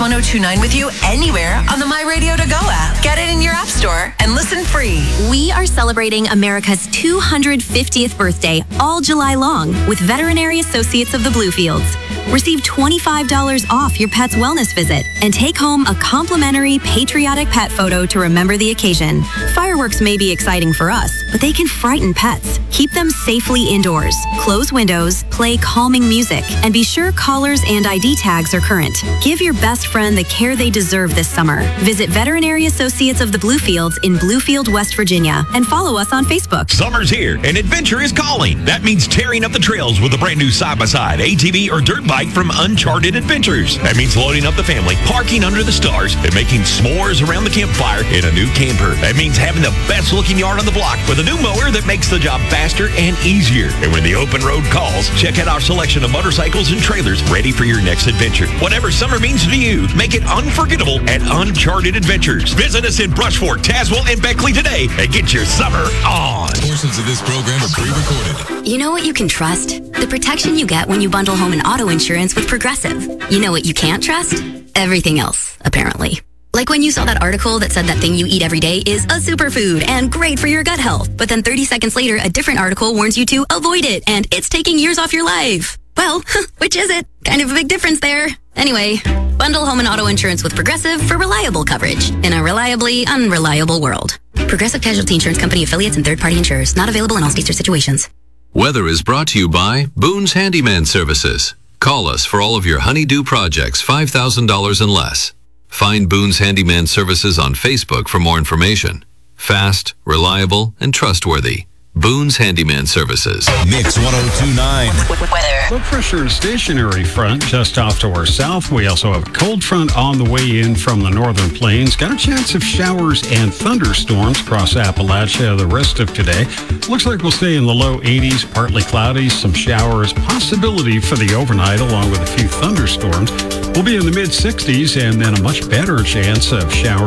1029 with you anywhere on the My Radio To Go app. Get it in your app store and listen free. We are celebrating America's 250th birthday all July long with Veterinary Associates of the Bluefields. Receive $25 off your pet's wellness visit and take home a complimentary patriotic pet photo to remember the occasion. Fireworks may be exciting for us, but they can frighten pets. Keep them safely indoors. Close windows, play calming music, and be sure collars and ID tags are current. Give your best friend the care they deserve this summer. Visit Veterinary Associates of the Bluefields in Bluefield, West Virginia, and follow us on Facebook. Summer's here, and adventure is calling. That means tearing up the trails with a brand new side-by-side, ATV, or dirt bike from Uncharted Adventures. That means loading up the family, parking under the stars, and making s'mores around the campfire in a new camper. That means having the best-looking yard on the block with a new mower that makes the job faster and easier. And when the open road calls, check out our selection of motorcycles and trailers ready for your next adventure. Whatever summer means to you, make it unforgettable at Uncharted Adventures. Visit us in Brushfork, Tazewell, and Beckley today and get your summer on. Portions of this program are pre-recorded. You know what you can trust? The protection you get when you bundle home and auto insurance with Progressive. You know what you can't trust? Everything else, apparently. Like when you saw that article that said that thing you eat every day is a superfood and great for your gut health. But then 30 seconds later, a different article warns you to avoid it and it's taking years off your life. Well, which is it? Kind of a big difference there. Anyway, bundle home and auto insurance with Progressive for reliable coverage in a reliably unreliable world. Progressive Casualty Insurance Company affiliates and third-party insurers. Not available in all states or situations. Weather is brought to you by Boone's Handyman Services. Call us for all of your honey-do projects, $5,000 and less. Find Boone's Handyman Services on Facebook for more information. Fast, reliable, and trustworthy. Boone's Handyman Services. Mix 1029. Weather. Low pressure stationary front just off to our south. We also have a cold front on the way in from the northern plains. Got a chance of showers and thunderstorms across Appalachia the rest of today. Looks like we'll stay in the low 80s, partly cloudy, some showers, possibility for the overnight along with a few thunderstorms. We'll be in the mid 60s and then a much better chance of showers